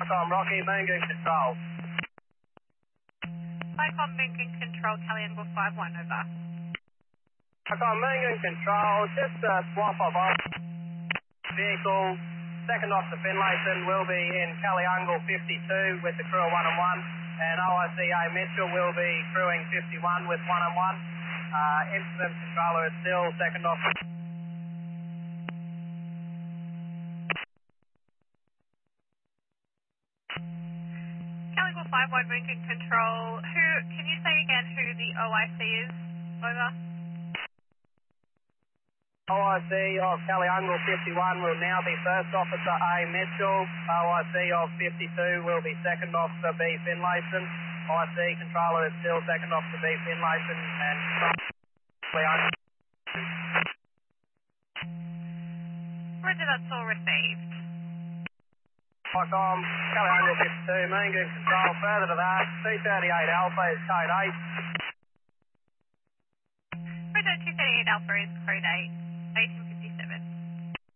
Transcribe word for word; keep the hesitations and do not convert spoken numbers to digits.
Icon Rocky, Moongoon Control. Icon Moongoon Control, Caliangle five one, over. Icon Moongoon Control, just a swap of off vehicle. Second off to Finlayson will be in Caliangle fifty-two with the crew of one and one, and O I C A Mitchell will be crewing fifty-one with one and one. Uh, incident controller is still second off. Caliangle five one, Moongoon Control. Who, can you say again who the O I C is? Over. O I C of Caliangle fifty-one will now be First Officer A. Mitchell. O I C of fifty-two will be Second Officer B. Finlayson. O I C controller is still Second Officer B. Finlayson and Caliangle. Roger, that's all received. Icon, Caliangle fifty-two, Moongoon Control. Further to that, two thirty-eight Alpha is code eight. Roger, two thirty-eight Alpha is code eight. eighteen